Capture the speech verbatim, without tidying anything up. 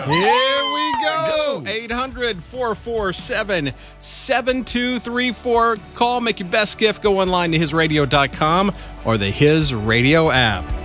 Here we go. eight hundred, four four seven, seven two three four. Call, make your best gift. Go online to his radio dot com or the His Radio app.